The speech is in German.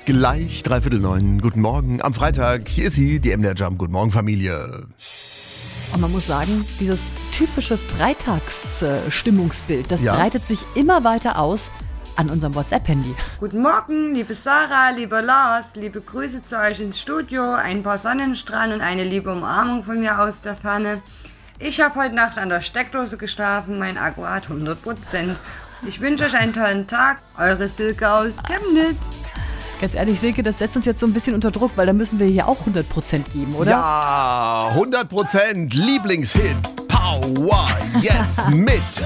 Gleich 8:45. Guten Morgen am Freitag. Hier ist sie, die MDR Jump. Guten Morgen, Familie. Und man muss sagen, dieses typische Freitagsstimmungsbild, das breitet sich immer weiter aus an unserem WhatsApp-Handy. Guten Morgen, liebe Sarah, lieber Lars, liebe Grüße zu euch ins Studio, ein paar Sonnenstrahlen und eine liebe Umarmung von mir aus der Ferne. Ich habe heute Nacht an der Steckdose geschlafen, mein Akku hat 100%. Ich wünsche euch einen tollen Tag, eure Silke aus Chemnitz. Ganz ehrlich, Silke, das setzt uns jetzt so ein bisschen unter Druck, weil da müssen wir hier auch 100% geben, oder? Ja, 100% Lieblingshit. Power jetzt mit